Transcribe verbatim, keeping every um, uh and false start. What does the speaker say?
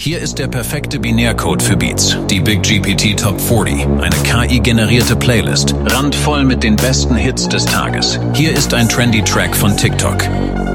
Hier ist der perfekte Binärcode für Beats, die Big G P T Top vierzig, eine K I-generierte Playlist, randvoll mit den besten Hits des Tages. Hier ist ein trendy Track von TikTok.